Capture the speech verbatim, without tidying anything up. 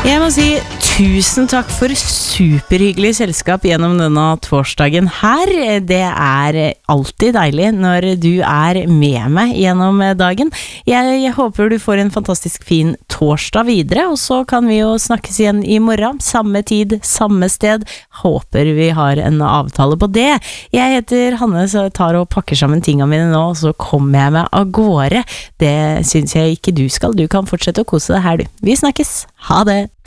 Jeg må si tusen takk for superhyggelig selskap gjennom denne torsdagen her. Det er alltid deilig når du er med meg gjennom dagen. Jeg, jeg håper du får en fantastisk fin torsdag videre, og så kan vi jo snakkes igjen i morgen. Samme tid, samme sted. Håper vi har en avtale på det. Jeg heter Hanne, så jeg tar og pakker sammen tingene mine nå, og så kommer jeg meg av gårde. Det synes jeg ikke du skal. Du kan fortsette å kose deg her, du. Vi snakkes. Ha det!